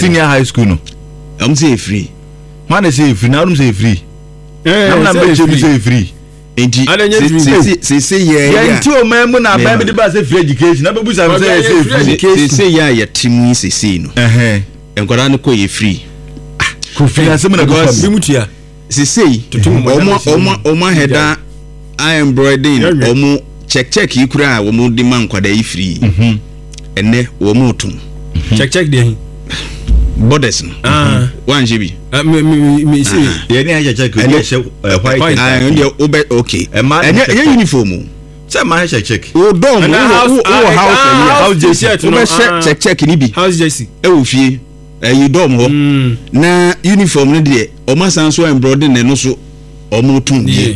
senior high school no say free man say free now say free na be say free enti say yeah nti o man mu na ba be dey say free education na be bu say say yeah ya timu say no enkwara no ko ye free ko finance mu na go bi mutua say omo header I embroidering omo check ikura omo de man kwada yi free enne omo tun check dey borders one GB me see ye ni check white okay enya uniform say man check o dom house jersey check ni bi house jersey e wo fie you dom ho na uniform no de o ma san so embroidering ne no so o mo tun die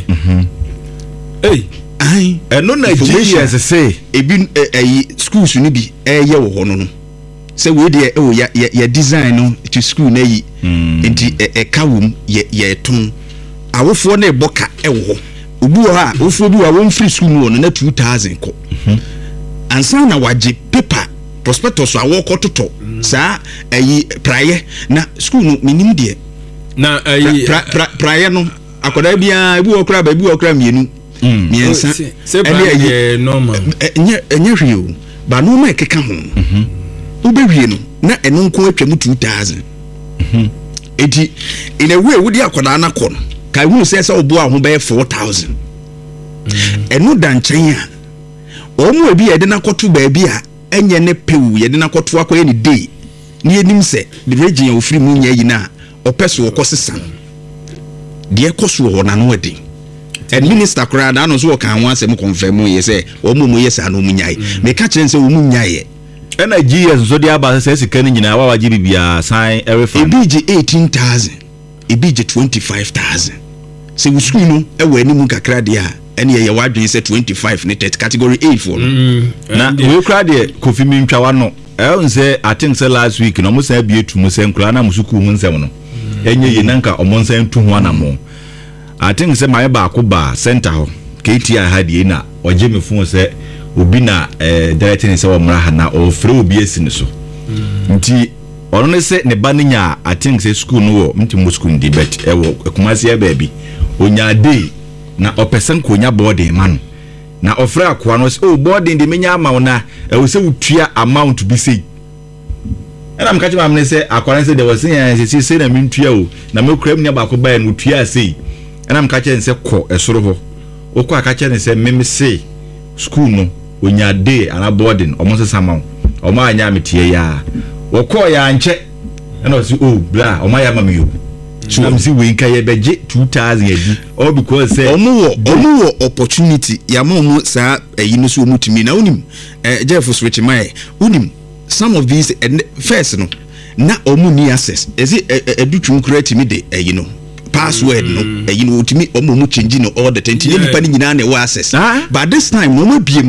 ai eno na GS say ebi schools ni bi ye wo ho no say we dey ya design no to school na yi enti kawum ye tun awofo na eboka wo obu ha ofo bi wa won free school no na 2000 ko ansa na waje paper prospectus awo kototo sa praye na school no minim de na praye no akoda bia ebi okra ba ebi okra mienu miensa ene normal enye hweo ba no ma ekeka ho ubewie no na eno nko atwa mu 2000 enti in a way wodi akoda na kɔ no kai hu sɛ obo a ho bɛ 4000 eno danchen a omo ebi yɛde na kɔto ba bi a enye ne pewu yɛde na kɔto akɔyɛ ne day ne enim sɛ the region ofiri mu nya yi na opeso okɔsesa de ekoso ho na no adi and minister kura da no so wo kan ho asɛm confirm ye sɛ omo mo yesa no mu nyai me ka kyerɛ sɛ omo nyai ena GS so dia ba sɛ sika ne nyina wa waji bibia sign every fan ebije 18000 ebije 25000 se wo school no e wa animu kakra de a ene ye wadwen sɛ 25 ne category A for na we kra de kofi mi ntwa wa no nse I think say last week no mo say bie tu mo say nkura na mo suku hu nsɛm no enye ye nanka omo nsan tu ho anamo I think say my ba ko ba center ho KTI hadi na oje me fun say obi na director ni say wo mra ha na o frɛ obi esi ne so nti ono ne say ne ba ne nya I think say school no wo mti mo school ndi bet e wo Kumasi e baabi onya day na opesen ko nya boarding man na ofra akwa no say boarding de menya ama na e wo say utua amount bi say and I'm catching my say akwa say there was say na mentua o na me kram ne ba ko ba no utua say and I'm catching say ko esoro ho o ko akache ne say me say school no onya day ana boarding omo say sama omo anya metie ya wo ko ya nche na o say oh bla omo ya mama yo so am see we nka ye beje 2000 edi all because say omo opportunity ya mo sa eyi no so omo timi na unim Jeff switch my unim some of these first no na omo ni access ezi edutwum create me de eyi no password no you know to me omo change no all the time ni pa ni nyina na we access but this time no biem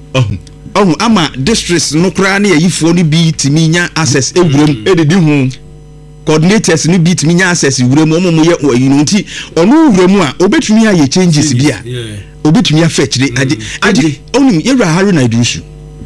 ama districts no kra na yifo no bi timi nya access ewuram ededi hu coordinators no bi timi nya access ewuram omo ye you know nti ono ewuram a obetumi aye changes bia obetumi afetire ade onim yewra Harry na idusu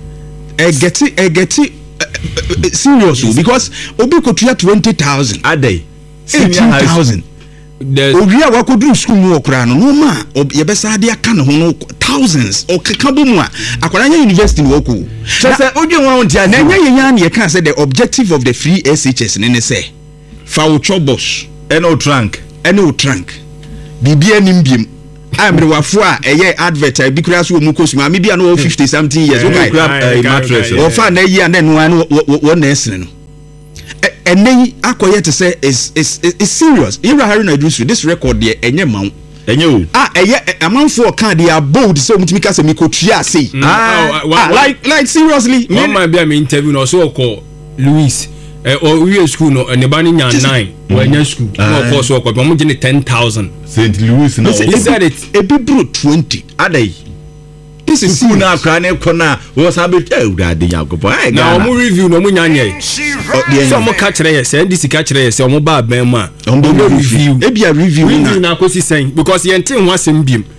get serious because obi kotua 20000 ade 18000 Oria wakodu school mu okra no ma yebesa ade aka ne ho no thousands o keka bomu a akwara nya university no woko say odwen won ntia na nya yenya na ye kan say the objective of the free SHS ne say fa wo chobos eno trunk bibia nim biem amre wafo a eye advert bi kura so mu kosuma me bia no 50 something years okay mattress o fa na yi na no an wo na esene no and then akoye to say is serious. You Harry na do this record there enye man enye o amanfo kan they are bold so mutimi ka say me kotua say like seriously one man be am interview no so call Louis or we school no ne ba ni nya 9 when nya school no course work but mo gine 10000 St. Louis no he said it e be bro 20 adai this is school na kra na kona wo sa be urade yakobo na omo review no mo nyanye so mo ka kire yes ndisi ka kire yes omo ba ban ma omo review e bia review na akosi sen because ye ntin ho asem biem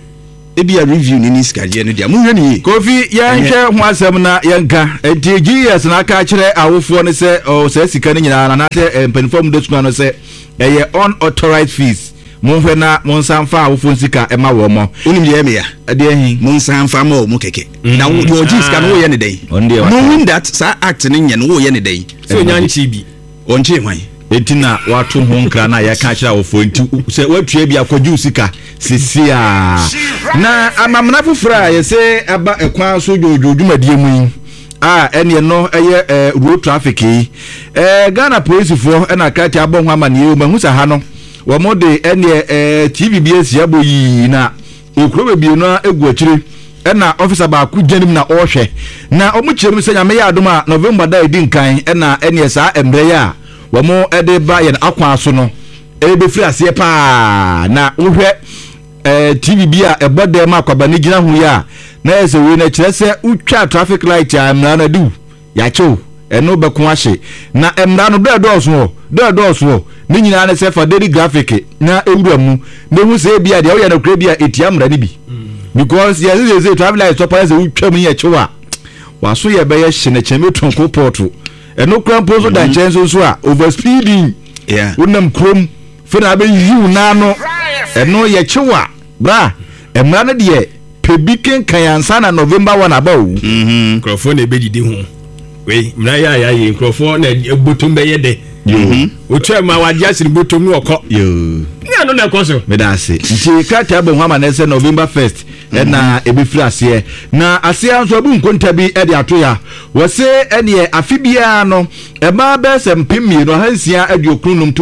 ebi a review ni skaje no dia mu hwe ni Kofi yɛnhwɛ ho asɛm na yɛnka enti GS na aka kyerɛ awofo ne sɛ o sɛ sika ne nyinaa na sɛ mpanifom de suma no sɛ ɛyɛ unauthorized fees monhwɛ na monsanfa awofo sika ɛma wɔ mo onim ye me ya ɛde ahin monsanfa ma mo keke na wo de ogis ka no wo ye ne dai knowing that sa act ne nye no wo ye ne dai so nyanchi bi onche hwan enti na wato ho nkra na yɛka kyerɛ awofo enti sɛ watua bi akɔgyu sika sisia na amamna foforo a yɛsɛ aba ɛkwan so dwodwodwumadie mu ɛne no ɛyɛ road traffic yi Ghana police for ɛna krati abɔ ho amane o mahu sa ha no wɔn de ɛne TVBS yabo yi na okuro bebie no egu akyire ɛna officer baako gyanim na ɔhwɛ na ɔmo kyerɛ mu sɛ nyame yɛ adom a November da edi nkan ɛna ɛne saa embre ya wɔn ɛde ba yɛn akwan so no ɛbɛfiri aseɛ paa na wohwɛ TVB a ɛbɔ dɛm akwaba ne gyina ho ya na ɛsɛ we na kyerɛ sɛ utwa traffic light a emra na du yakyew ɛno bɛko ahye na emra no dɔɔso ne nyinaa ne sɛ fa daily graphic na ewura mu ne hu sɛ bia deɛ woyɛ na kura bia etia mra ne bi because yɛsɛ traffic light stop sɛ utwa mu yɛ kyew a waso yɛ bɛyɛ hye ne kyɛme tonko porto ɛno kura mpo so da nkyɛn so a over speeding wonam krom fena be yiw na no ɛno yɛ kyew a bra emra no deɛ pebi kenkan ansa na November 1 abawo nkrofo na ebedidi ho we mra ya ye nkrofo na ebotom be ye de otu ma wadi asiri botom no okọ ni anu na ekoso me da ase nti krata abo ho amana se November 1st na ebefiri ase na ase anso abu nkonta bi e de ato ya wo se ene afibia no e ba be sempim mi no hansia adiokrunum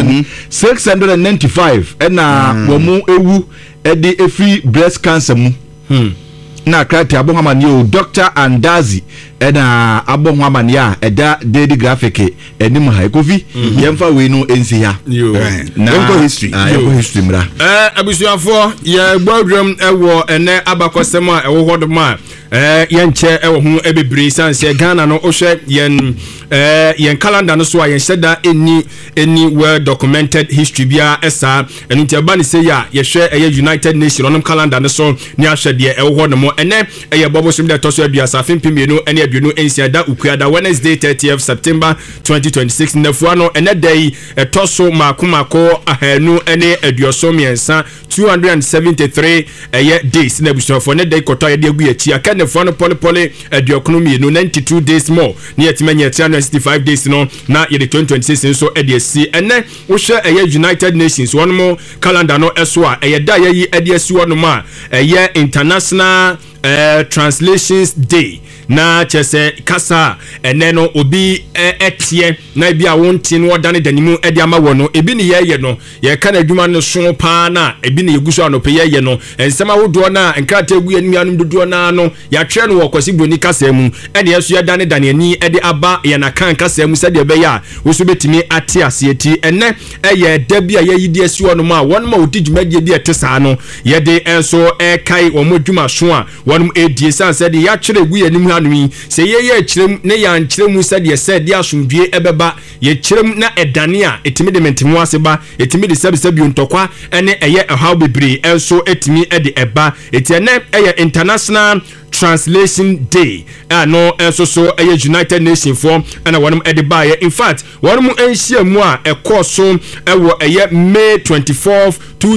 2695 na wo mu ewu e de efi breast cancer mu na krati abo ho amane o Dr. Andazi na abo ho amane a eda daily graphic enim ha Kofi yemfa we no ensi ha na yemko history mra abusuafo ye gbadram ewo ene abakosem a ewo hodom a yenche ewo ho ebebre sanse Ghana no ohwe yen calendar no so a yen sheda any well documented history bia esa enu ntia ba ne se ya ye hwe United Nations onom calendar no so ni ahwe de ewo hodom ene eye bobo sim de toso aduasa fimpienu ene aduonu ensiada ukuada Wednesday 30th September 2026 nafua no ene day etoso makomako ahanu ene aduoso miensa 273 eye days na busofo ne day koto ye de agu achi aka nafua no polepole aduokono mienu 92 days more ni yetimanya 365 days no na ye 2026 so e de asi ene wo hwe eye United Nations wonmo calendar no eso a eye da ye e de asi wonmo a eye international translations day na chese kasa ene no obi etie na bia wonti no odane danimu ede ama wono ebi ne ye no ye ka na adwuma no so pa na ebi ne yeguso anope ye no ensema wodo na nkrata egu ye nuanum dodo na no ya twe no wokosi broni kasa mu ede yeso ye dane ani ede aba ye na kan kasa mu se de be ya wo so betimi ate asieti ene eye da bia ye yidi asi wono ma wono ma odi dwumadie bi etesa no ye de enso kai wo modwuma so a wono edie san se de ya twere egu ye nim anwi se ye kyerem ne ya nkyerem se de se de asomdue ebeba ye kyerem na edane a etimi de mentemu ase ba etimi de sebi ntokwa ene eye ehaw bebre enso etimi ede eba etiene eye international translation day no so United Nations for and one edibaye in fact one enhia mu a ekoso ewo May 24th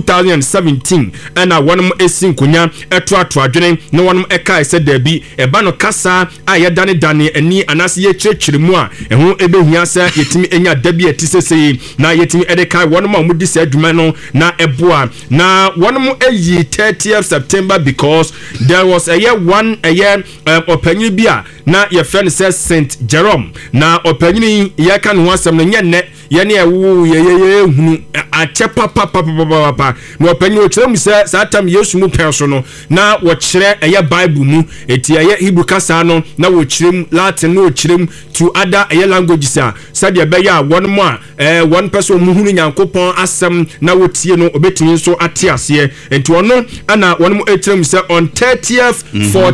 2017 and one esinkonya eto adwene na one eka ese da bi eba no kasa a ye dane ani anase ye kyerkyere mu a eho ebehia sa yetimi enya da bi etisese na yetimi edeka one ma mu disa adwuma no na eboa na one mu 30th September because there was one opanyin bia na ye friend says Saint Jerome na opanyin ye kan ho asem no nye ye ne ewu ye hunu ache papa na opanyin o kyerem se satam Yesu mu penso no na wo kyere Bible mu eti Hebrew kasa no na wo kyerem Latin no kyerem to other languages a sadia be ya one mo one person mu hunu Nyankopon asem na wo tie no obetumi so ate ase enti ono ana one mo kyerem se on 30th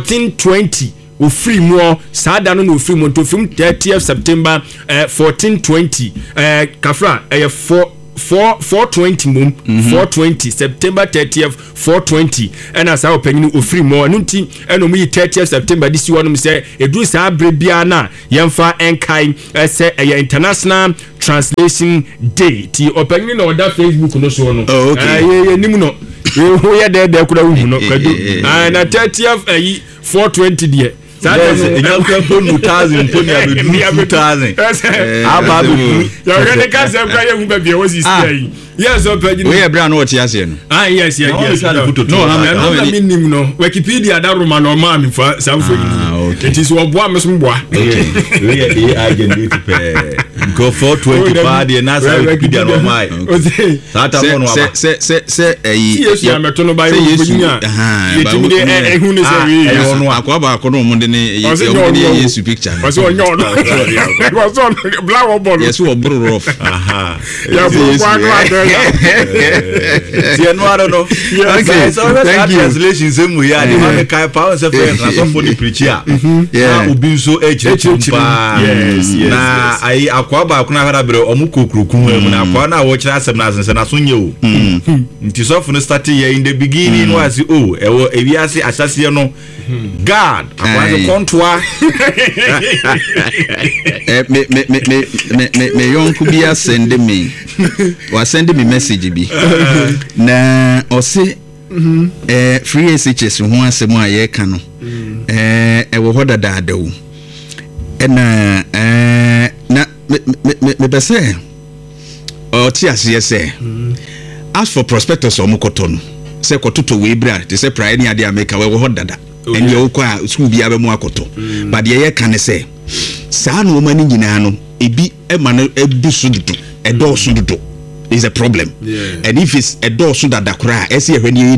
1420 ofiri mu saada no ofiri mu to film 30th September 1420 kafra 420 mom 420 September 30th 420 ɛna saa ɔpanyin ofiri mu ɛno nti ɛna ɔmo yi 30th September de si hɔ nom sɛ eduru saa abere bia na yɛmfa ɛnkae ɛsɛ ɛyɛ international translation day ti ɔpanyin na ɔda Facebook no so no yɛ nim no yɛ dɛdɛ kura wuhu no kadu na 30th ɛyi 420 deɛ yes, enyanko ponu 1000 ponu abedu 2000 aba bedu ya gane ka se kwa ye hu ba bia wo sisi yi yes o page we e bra na o ti ase no yes no no minim no Wikipedia da roma no ma mi fa samfo yi it is oboa me so mboa we ai generate pe go 420 pa de na sa Wikipedia no mai sa ta mo no aba se yes ya meto no ba ye nya yetimi de ehun ne se wi no akwa ba ko no mo de ne Yesu picture was on your was on black ball yes we bro rough ya bro kwa no yeah, no, I don't know. Okay, so that translation same way. The man kai power se friend na so for the preacher. Yeah, ubi so pa. Yes. Na ai akwa ba kuna hara bere omukokruku mu na akwa na wo kira asem na sense na so nye o. Nti so for start here in the beginning was ewo ewiase asase no God akwa so kontoa. Me yonku bia send me. Wa send me message bi na ose free SHS ho asem a ye ka no wo hoda daadawu na me pese o ti ase se as for prospectus o mukoto no se kototo we bra te se prae ni ade ameka we hoda da en ye okwa school bia be mu akoto but ye ka ne se saa no mani nyina no ebi e ma no ebu sududu edo sududu is a problem. And if it's a door so that the cry, but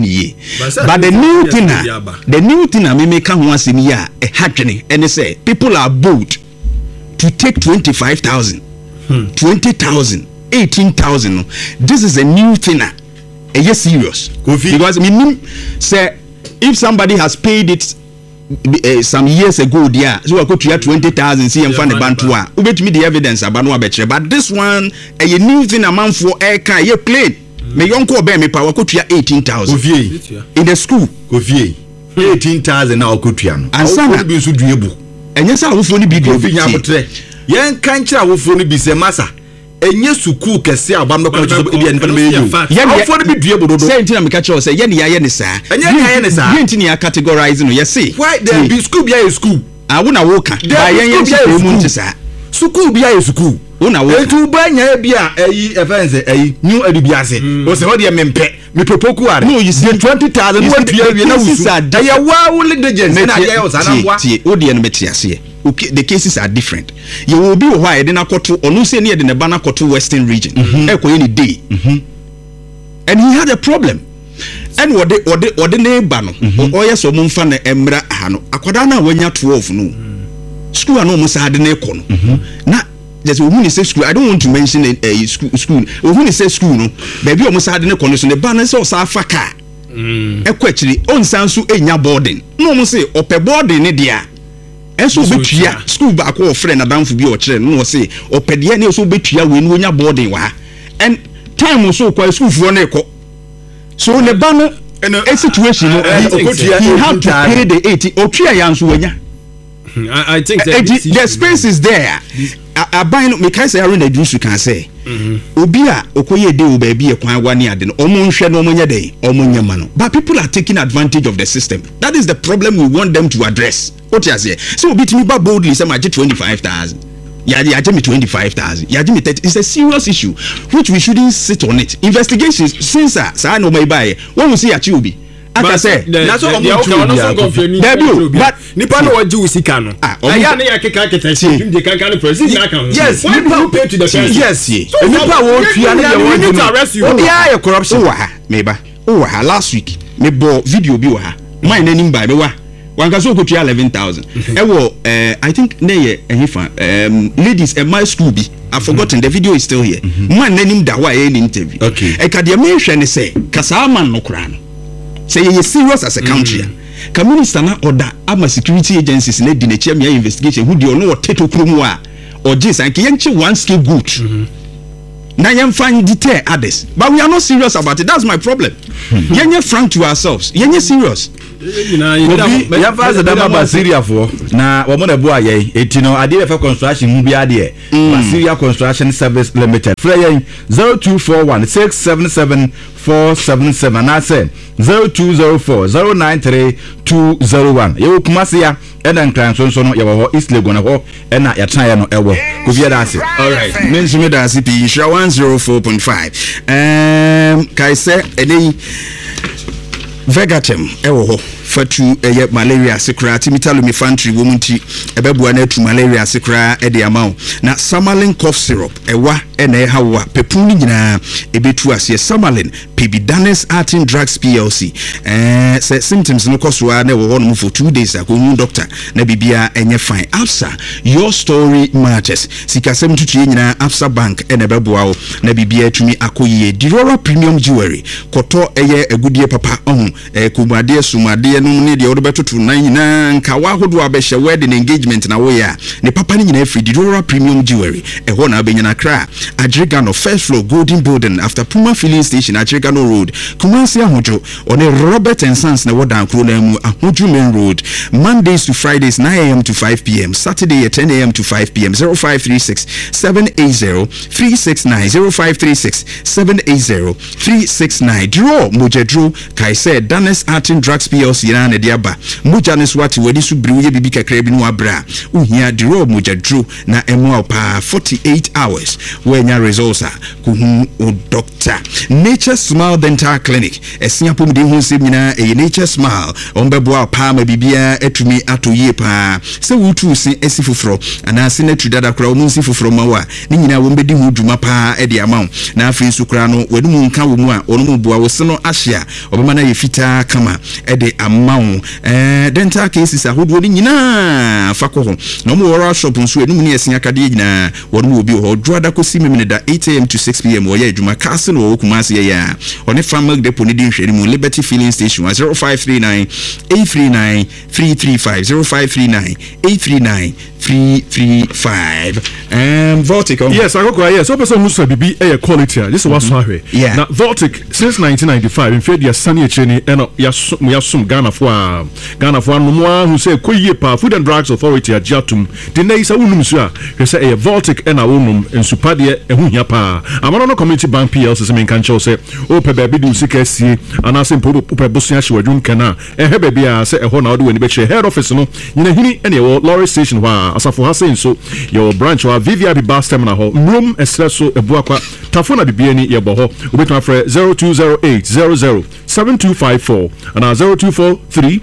the new thing I may make once in a year a happening, and they say people are bold to take 25,000, 20,000, 18,000. This is a new thing. Yes, serious. Because I mean, say if somebody has paid it some years ago there, so I go to 20,000 see and find a bantua. We bet me the evidence about no better. But this one a new thing a man for air car you played. Me uncle bear me power go to 18,000 in the school. Go 18,000 now go to and some be so doable. And yes, I will phone be good. Yan can't I will phone be say massa. Enye suku kese abamno kwa so bia nfa me you afo no be duable say ntina me catch say ye ne ya ne saa enye ne saa ye ntini ya categorize no ye say why there be school bia ye school awona wo ka ba ye school mu nti saa school bia ye school wona wo etu ba nya bia ayi efense ayi new edubiase o se ho de mempe me propoku are no you see 20,000 no tua wie na wusu ya wa wo legends na ya o sana wa tie o de no metiase. Okay, the cases are different. You will be why then akoto onu say near the Nebana Koto Western region. Any day. And he had a problem. And what the neighbor no or yes or mumfa na emra hano akwada na wanya 12 no. School no musa had na ekono. Na just when say school I don't want to mention a school. When say school no baby o musa had na ekono so the ban say o sa fa car. Ekwachiri on sansu enya boarding. No mo say ope boarding ne dia. Eso betua school back or friend adamfo bi o kire no say opede ne so betua we no nya boarding wa and time so kwa school fo na ekọ so ne ba no a situation no he have to pay the 80 otua ya nso wanya. I think that the space is there. I buy no me kai say around the juice can say obi a okoye dey oba bi e kwan wa ne ade no omo nhwe no omo nya dey omo nya ma no but people are taking advantage of the system. That is the problem we want them to address. What you say so obi timi ba boldly say ma 25,000 ya me 25,000 ya me 30. It's a serious issue which we shouldn't sit on it. Investigations since sa no mai buy when we see achi obi aka say that's what but nipa no waji usika no aya na ya keka keta si de kankan no president na kan yes nipa pay to the person yes nipa wo tua na ya waji obi ya corruption wa ha meba o wa last week me bo video bi wa ha man na nim ba me wa wanka so ko tua 11,000 ewo I think na ye ehifa ladies my school bi I've forgotten the video is still here man na nim da wa ye interview okay e ka de me hwe ne say kasa man no kra no say you serious as a country. Can minister na order ama security agencies na di na chia me investigation who dey no teto kromu a or jis and kiyenche one scapegoat. na yɛmfa deter others, but we are not serious about it. That's my problem. Yɛnyɛ frank to ourselves. Yɛnyɛ serious. Yɛmfa sɛ dama ba Syria for na wɔn na bu ayɛ eti no adeɛ bɛfɛ construction mu bi adeɛ Syria Construction Service Limited frɛ yɛn 0241 677 477 na sɛ 0204 093 201 yɛwɔ Kumasi ya ɛna nkran so no yɛwɔ hɔ East Legon hɔ ɛna yɛtena yɛ no ɛwɔ Kofie Dase. All right, mention Dase P 104.5 kai sɛ ɛnɛ Vegatem ɛwɔ hɔ fatu ɛyɛ malaria sekra timitalomi fantry womunti ɛbɛbua na atu malaria sekra ɛde amount na Samalin cough syrup ɛwa ɛna ɛhawa pepun ni nyina ɛbetu aseɛ Samalin Pebidanes Artin Drugs PLC sɛ symptoms no kɔsoa na ɛwɔ hɔ no for 2 days akɔhu doctor na bibia ɛnyɛ fine. Absa, your story matters. Sikasɛm tutuye nyina Absa Bank ɛna ɛbɛboa wo na bibia atumi akɔyie. Dirora Premium Jewelry kɔtɔ ɛyɛ agudie papa ɔho komadeɛ sumadeɛ no ne deɛ wɔde bɛtoto na nyina nka wahodo abɛhyɛ wedding engagement na wo ya ne papa ne nyina free Dirora Premium Jewelry ɛhɔ na abɛnyana kra Adregano first floor Golden Building after Puma filling station Adregano Road Kumasi Ahojo on a Robert and Sons na wodan kro na mu Ahojo Main Road Mondays to Fridays 9 a.m. to 5 p.m. Saturday at 10 a.m. to 5 p.m. 0536 780 369 0536 780 369 Draw Mojedro Kaise Danes Artin Drugs PLC na de aba moja ne so ate wadi so biri ye bibi kakra bi no abra uhia Draw Mojedro na emu pa 48 hours wenya results ko hu o doctor. Nature Smile Dental Clinic esiapom de hu sem nyina e Nature Smile ombeboa pa ma bibia atumi atoyie pa se wutu se esifoforo ana se na tudada kra onu sifoforo ma wa ni nyina wo mbedi hu dwuma pa e de amaw na afi su kra no wadu mu nka wo mu a onu mu boa wo se no ahia obema na ye fita kama e de amaw dental cases ahodo ni nyina fakọ ho no mo wora shop nso enu ni esia kade nyina wo no obi ho dwada kosi memene da 8 a.m. to 6 p.m. wo ye dwuma kase no wo Kumasi ya one farmer depot ni din hwere mu Liberty filling station 0539 839 335 0539 839 335 Voltic yes akoko yes so person who said bibi e quality this was so ahwe na Voltic since 1995 in fact ya sani echeni eno ya sum Ghana for no mo who say koyie pa Food and Drugs Authority agiatum the neisa unum so a hwe say e Voltic ena wonum ensupade ehu hia pa amano no community bank PLC se men kan cho say o pe ba bi du sika sie ana se mpo pe bosia hye wadwum kana he ba bia se eho na wode wani be che head office no nyina hini ene wo lorry station wa asafo ha say so your branch wa VVIP bus terminal ho room espresso ebuakwa tafona bibia ni ye bo ho obetuma frɛ 0208 00 7254 ana 0243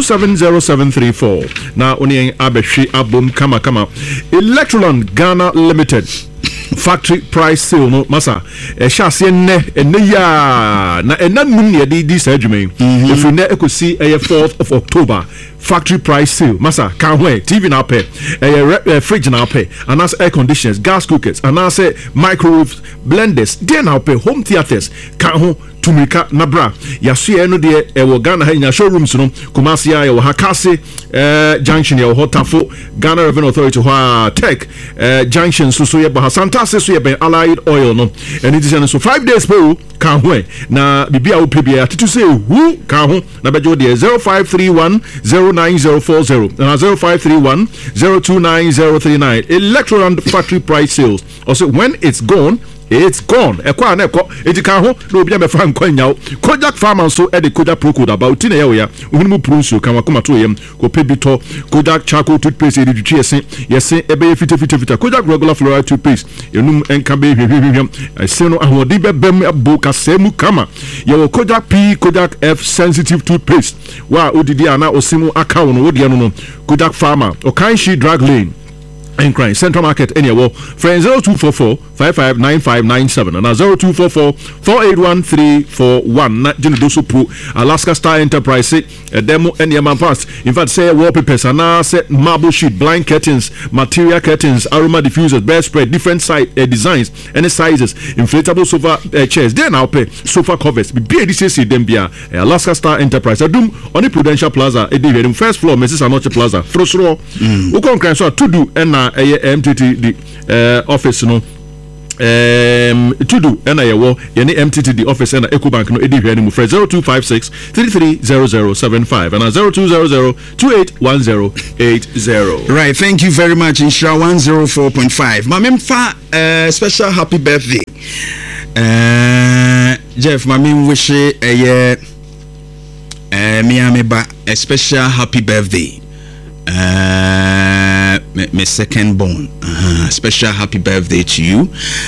270734 na oni abehwe abom kama Electroland Ghana Limited factory price sale no masa ehase enne ya na enanum ne de this adwumen if we na ekosi 4th of October factory price sale masa kan ho TV na pay fridge na pay and as air conditioners gas cookers and as microwaves blenders then na pay home theaters kan ho tumika nabra yaso no de ewo Ghana ha nya showrooms no Kumasi ya wo Hakase junction ya ho Tafo Ghana Revenue Authority ho Tech junction so ye ba Santa so ye ben Allied Oil no and it is so 5 days per kan ho na bibia wo pebia titu say who kan ho na bejo de 0531 09040 and 0531 029039 Electroland factory price sales also when it's gone ekwa na ekọ ejika ho na obi amefa nkwanya Kojak Farmers so e de Kojak Pro Code about tin ya ya ohunu prunso kan wakoma to yem ko pebito Kojak charcoal toothpaste e ditwe yesen ebe fita Kojak regular fluoride toothpaste enum enka be hwehwehwem ese no ahodi bebem abuka semu kama ye Kojak P Kojak F sensitive toothpaste wa odidi ana osimu aka wo no wodi anu no Kojak Farmer Okanshi drug lane and crying Central Market anywhere friend 0244 559597 and 0244 481341 na Jenidoso Pro Alaska Star Enterprise a demo and yaman fast in fact say wallpapers and now say marble sheet blind curtains material curtains aroma diffusers bedspread different designs any sizes inflatable sofa chairs then now pay sofa covers be BDCC them be Alaska Star Enterprise adum on the Prudential Plaza the first floor Mrs. Anoche Plaza Frosro who can so to do and MTT the office no tudu ena yewo ye ne MTTD office ena Ecobank no edi hwe ni mu 0256 330075 and 0200281080. Right, thank you very much. Insha 104.5. Mamemfa special happy birthday. Jeff, mamim wish Miami ba a special happy birthday. My second born. Special happy birthday to you.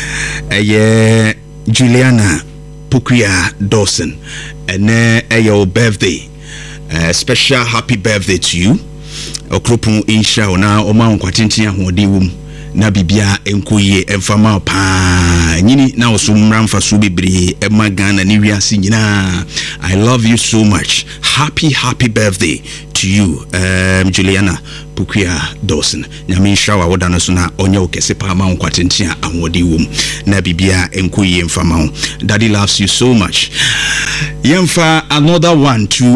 Juliana Pukria Dawson. And your birthday. Special happy birthday to you. Okropon insha ona oma nkwatintia hodi wom na bibia enkoye emfama pa nyini na osumra mfaso bebre ema Ghana ni wiase nyina. I love you so much. Happy birthday to you, Juliana Pukia Dawson. Nyame shawa woda no so na onye okese pa ma nkwatintia ahodi wom na bibia enkoye emfama. Daddy loves you so much. Yemfa another one to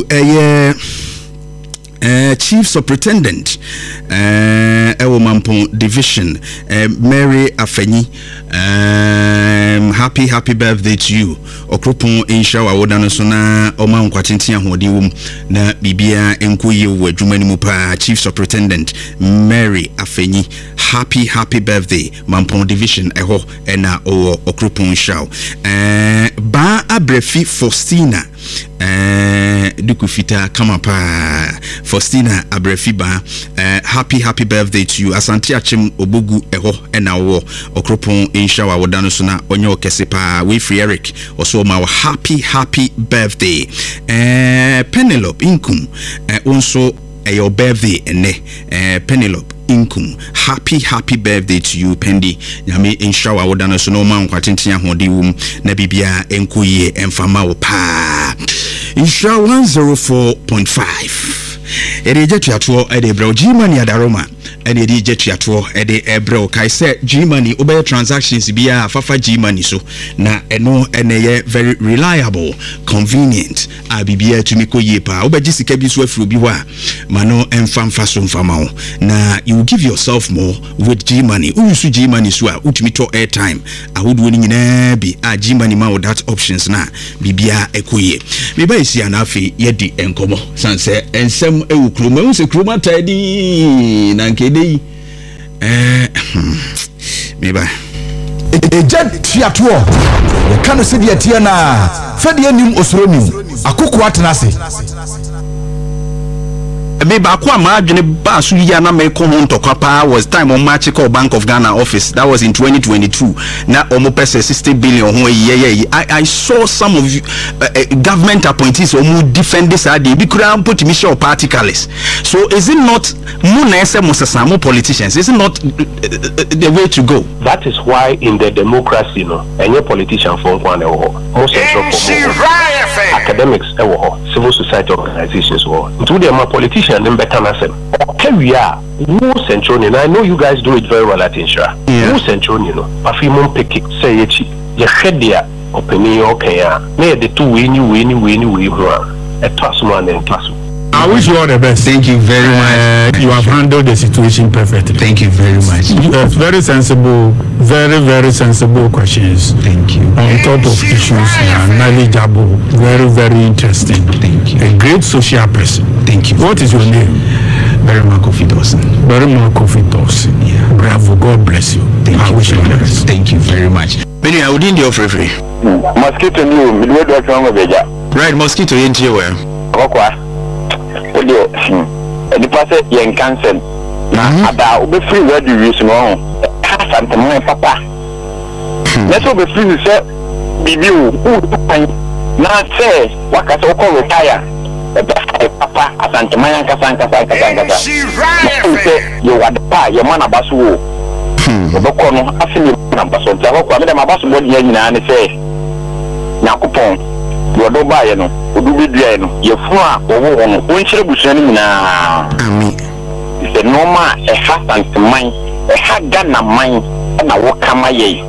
Chief Superintendent Ewo Mampong Division Mary Afenyi. Happy birthday to you. Okropon insha wa woda no so na oma nkwatinti ahodi wom na bibia enkoye wo adwuma ni mu pa. Chief Superintendent Mary Afenyi. Happy birthday Mampong Division eho ena owo Okropon shaw. Ba Abrefi Faustina Dukufita kama pa Faustina Abrefiba. Happy birthday to you. Asante Achim Obugu eho ena wo Okropon insha wa wodano so na onye okese pa. We free Eric also ma happy birthday. Penelope Inkum also your birthday ene. Penelope Inkum. Happy birthday to you, Pendi. Nyame insha wa wodano so no ma nkwatintia hodi wum na bibia enkoye emfama wo pa. Insha 104.5. Ede jetuato ede bro G-Money adaroma ede jetuato ede ebro kai say G-Money obey transactions bia fafa G-Money so na eno eneye very reliable, convenient abibia tumiko yepa obeji sika bi so afro bi wa mano emfamfa so mfama na you give yourself more with G-Money. Usu G-Money so a utimito airtime ahodo ni nyina bi a G-Money ma with that options na bibia ekoye me ba isi anafi yedi enkomo sanse ensem ewu kroma wu se kroma tadi na nkede yi me ba ejad tiato ye kanu se de tia na fede anim osoronim akoko atenase me ba kwa ma adwene ba so yi na me ko ho ntokwa pa was time on match call Bank of Ghana office. That was in 2022 na omo pese 60 billion ho I saw some of you, government appointees omo defend this idea bi kura put me show party colors. So is it not mo na ese mo sesamo politicians? Is it not the way to go? That is why in the democracy no any politician for one most academics civil society organizations to them politicians and better nasem. Okay, we are no centronian. I know you guys do it very well at Insha. No centronian, no. Afimon pick say it. You shed their opinion. Okay, may the two win you. A toss one and toss. I wish you all the best. Thank you very much. You have handled the situation perfectly. Thank you very much. Very sensible, very sensible questions. Thank you. On top of issues, knowledgeable, very interesting. Thank you. A great social person. Thank you. What is your name? Berima Kofi Dawson. Yeah. Bravo. God bless you. Thank you very much. Thank you very much. Benny, I would in your free. Mosquito new, midway do wrong with right, mosquito into your way. Okay. Odio, the person yen cancel. Na ada obe free where the reason on. Cast and my papa. Let's obe free say bibi o na say waka so ko retire. Papa asante manya kasa. You are the pa your man abasu. Obeko no afini na abaso. Nta ko ameda mabaso body nyina ne say. Yakupon. Yodo ba ye no odubi dua no ye fu a owo no onchire busuani nyina ami se normal e ha santeman e ha Ghana man na wo kama ye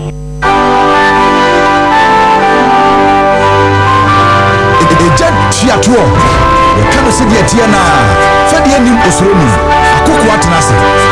ejad tiato ye kanu se de tia na fede anim osoronim akoko atenase